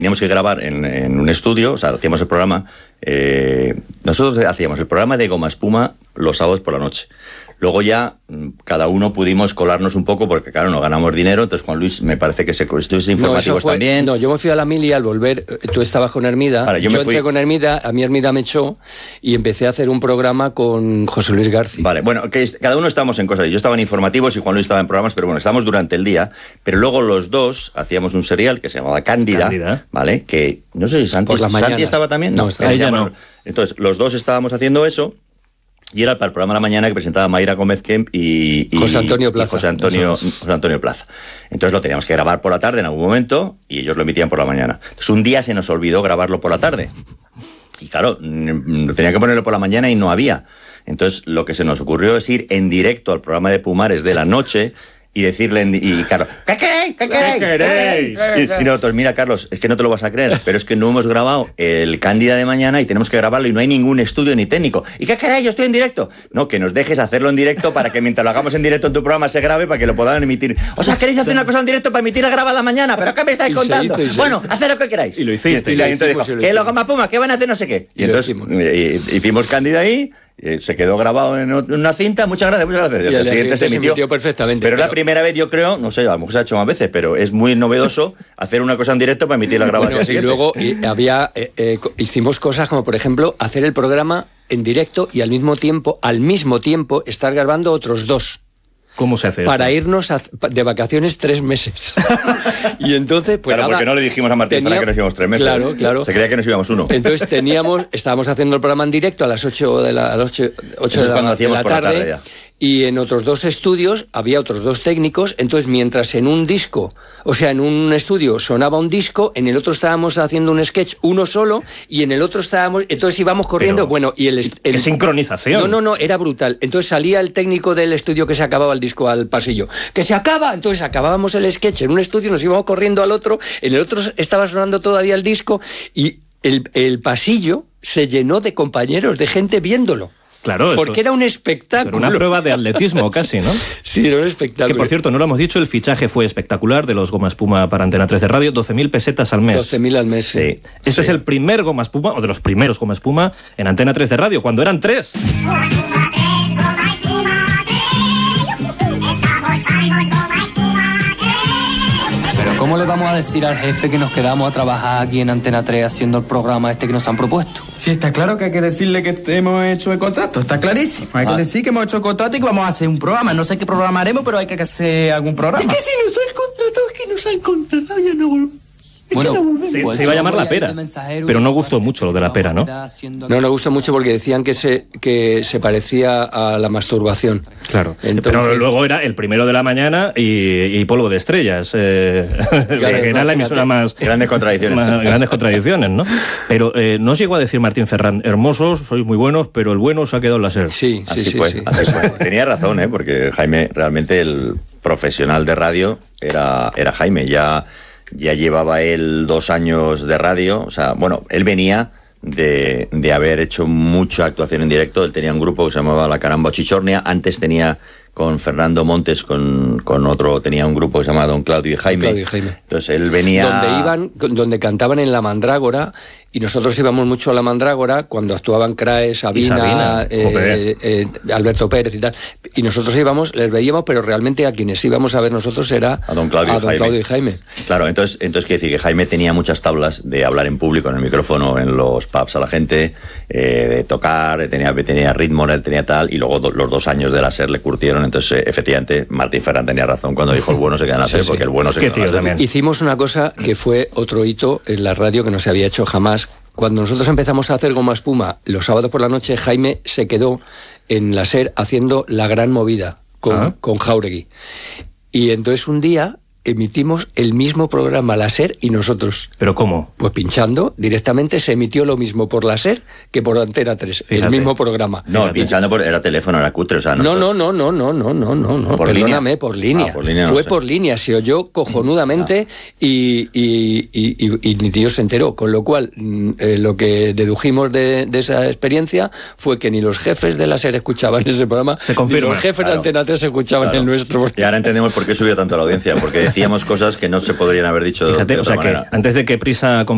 teníamos que grabar en un estudio, o sea, hacíamos el programa, nosotros hacíamos el programa de Goma Espuma los sábados por la noche. Luego ya cada uno pudimos colarnos un poco porque, claro, no ganamos dinero. Entonces, Juan Luis, me parece que estuviste informativos también. No, yo me fui a la Mili y al volver, tú estabas con Hermida. Vale, yo entré con Hermida, a mí Hermida me echó y empecé a hacer un programa con José Luis García. Vale, bueno, que cada uno estábamos en cosas. Yo estaba en informativos y Juan Luis estaba en programas, pero bueno, estábamos durante el día. Pero luego los dos hacíamos un serial que se llamaba Cándida. ¿Vale? Que no sé si Santi estaba también. No, estaba ella no. Entonces, los dos estábamos haciendo eso. Y era para el programa de la mañana que presentaba Mayra Gómez Kemp y José Antonio Plaza. José Antonio Plaza. Entonces lo teníamos que grabar por la tarde en algún momento y ellos lo emitían por la mañana. Entonces un día se nos olvidó grabarlo por la tarde. Y claro, tenía que ponerlo por la mañana y no había. Entonces lo que se nos ocurrió es ir en directo al programa de Pumares de la noche y decirle, y Carlos, ¿qué queréis? ¿Qué queréis? Y nosotros, mira, Carlos, es que no te lo vas a creer, pero es que no hemos grabado el Cándida de mañana y tenemos que grabarlo y no hay ningún estudio ni técnico. ¿Y qué queréis? Yo estoy en directo. No, que nos dejes hacerlo en directo para que mientras lo hagamos en directo en tu programa se grabe para que lo puedan emitir. O sea, ¿queréis hacer una cosa en directo para emitirla grabada mañana? ¿Pero qué me estáis contando? Bueno, haced lo que queráis. Y lo hiciste. Y entonces dijo, ¿qué lo Goma Puma? ¿Qué van a hacer? No sé qué. Y entonces hicimos Cándida ahí. Se quedó grabado en una cinta, muchas gracias. Y el siguiente se emitió perfectamente. Pero es la primera vez, yo creo, no sé, a lo mejor se ha hecho más veces, pero es muy novedoso hacer una cosa en directo para emitir la grabación siguiente. Y luego hicimos cosas como, por ejemplo, hacer el programa en directo y al mismo tiempo estar grabando otros dos. ¿Cómo se hace para eso? Irnos de vacaciones 3 meses. Y entonces, pues claro, porque no le dijimos a Martín Ferrán que nos íbamos 3 meses. Claro. Se creía que nos íbamos 1. Entonces estábamos haciendo el programa en directo a las 8 de la tarde. Y en otros 2 estudios había otros 2 técnicos. Entonces, mientras en un disco, o sea, en un estudio sonaba un disco, en el otro estábamos haciendo un sketch uno solo y en el otro entonces íbamos corriendo. Pero, bueno, y ¿qué sincronización? No, era brutal. Entonces salía el técnico del estudio que se acababa el disco al pasillo. ¡Que se acaba! Entonces acabábamos el sketch en un estudio, nos íbamos corriendo al otro, en el otro estaba sonando todavía el disco y el pasillo se llenó de compañeros, de gente viéndolo. Claro, porque era un espectáculo. Era una prueba de atletismo casi, ¿no? Sí, era un espectáculo. Que por cierto, no lo hemos dicho, el fichaje fue espectacular de los Goma Espuma para Antena 3 de Radio, 12.000 pesetas al mes. 12.000 al mes, sí. Este es el primer Goma Espuma, o de los primeros Goma Espuma, en Antena 3 de Radio, cuando eran 3. Pero ¿cómo le vamos a decir al jefe que nos quedamos a trabajar aquí en Antena 3 haciendo el programa que nos han propuesto? Sí, está claro que hay que decirle que hemos hecho el contrato, está clarísimo. Hay que decir que hemos hecho el contrato y que vamos a hacer un programa. No sé qué programa haremos, pero hay que hacer algún programa. Es que si nos han contratado, es que nos han contratado, ya no volvemos. Bueno, se iba a llamar La Pera, pero no gustó mucho lo de La Pera, ¿no? No gustó mucho porque decían que se parecía a la masturbación. Claro, pero luego era el primero de la mañana y Polvo de Estrellas. Que era la emisora más... Grandes contradicciones. Grandes contradicciones, ¿no? Pero no os llegó a decir Martín Ferrán, hermosos, sois muy buenos, pero el bueno se ha quedado en la SER. Sí. Así fue. Tenía razón, porque Jaime, realmente el profesional de radio era Jaime, ya llevaba él 2 años de radio, o sea, bueno, él venía de haber hecho mucha actuación en directo. Él tenía un grupo que se llamaba La Caramba Chichornia, antes tenía con Fernando Montes, con otro, tenía un grupo que se llamaba Don Claudio y Jaime. Entonces él venía... Donde cantaban en La Mandrágora, y nosotros íbamos mucho a La Mandrágora cuando actuaban Crae, Sabina, Alberto Pérez y tal, y nosotros íbamos, les veíamos, pero realmente a quienes íbamos a ver nosotros era a Don Claudio y Jaime. Claro, entonces quiere decir que Jaime tenía muchas tablas de hablar en público, en el micrófono, en los pubs a la gente, de tocar, tenía ritmo, él tenía tal, y luego los 2 años de la SER le curtieron. Entonces, efectivamente, Martín Ferrán tenía razón cuando dijo el bueno se queda en la SER, porque el bueno se queda en la SER. Hicimos una cosa que fue otro hito en la radio que no se había hecho jamás. Cuando nosotros empezamos a hacer Goma Espuma los sábados por la noche, Jaime se quedó en la SER haciendo La Gran Movida con Jáuregui. Y entonces un día emitimos el mismo programa, la SER y nosotros. ¿Pero cómo? Pues pinchando, directamente se emitió lo mismo por la SER que por Antena 3, fíjate. El mismo programa. No, fíjate. Pinchando era teléfono, era cutre, o sea... No, perdóname, por línea. Fue por línea, se oyó cojonudamente y ni Dios se enteró, con lo cual lo que dedujimos de esa experiencia fue que ni los jefes de la SER escuchaban ese programa, ni los jefes de Antena 3 escuchaban el nuestro. Y ahora entendemos por qué subió tanto la audiencia, porque decíamos cosas que no se podrían haber dicho de otra manera. Que antes de que Prisa